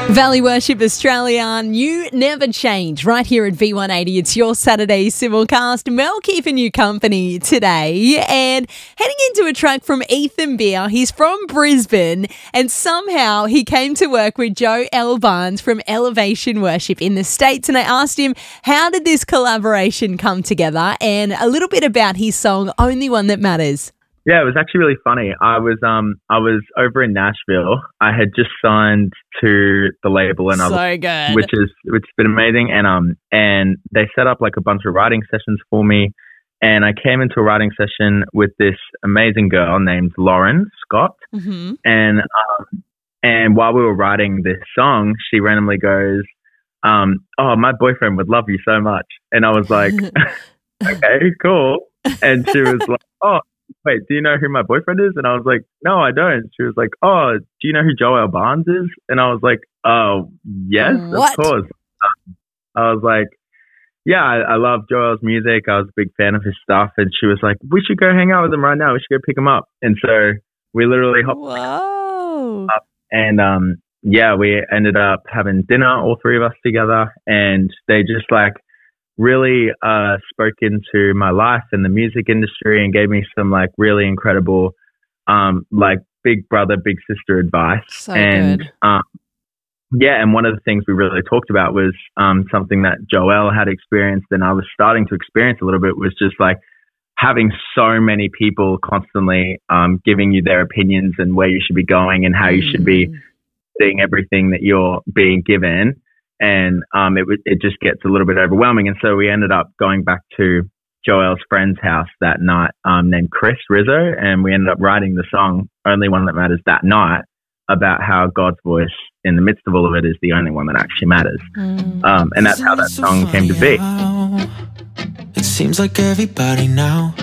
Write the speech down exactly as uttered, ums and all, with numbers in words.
Valley Worship Australia, you never change. Right here at V one eighty, it's your Saturday simulcast. Mel keeping you company today and heading into a track from Ethan Beer. He's from Brisbane and somehow he came to work with Joel Barnes from Elevation Worship in the States. And I asked him, how did this collaboration come together, and a little bit about his song, Only One That Matters. Yeah, it was actually really funny. I was um I was over in Nashville. I had just signed to the label, and so I was, good, which is which has been amazing. And um and they set up like a bunch of writing sessions for me, and I came into a writing session with this amazing girl named Lauren Scott. Mm-hmm. And um and while we were writing this song, she randomly goes, um, "Oh, my boyfriend would love you so much." And I was like, "Okay, cool." And she was like, "Oh, wait, do you know who my boyfriend is?" And I was like, "No, I don't." She was like, "Oh, do you know who Joel Barnes is?" And I was like, "Oh, yes, What? of course." I was like, "Yeah, I, I love Joel's music. I was a big fan of his stuff." And she was like, "We should go hang out with him right now. We should go pick him up." And so we literally hopped Whoa. up, and um, yeah, we ended up having dinner, all three of us together, and they just like really uh, spoke into my life in the music industry and gave me some like really incredible, um, like big brother, big sister advice. So and good. Um, yeah, and one of the things we really talked about was um, something that Joel had experienced and I was starting to experience a little bit, was just like having so many people constantly um, giving you their opinions and where you should be going and how you should be seeing everything that you're being given. And um, it it just gets a little bit overwhelming. And so we ended up going back to Joel's friend's house that night, um, named Chris Rizzo, and we ended up writing the song Only One That Matters that night, about how God's voice in the midst of all of it is the only one that actually matters. Mm. Um, and that's how that song came to be. It seems like everybody now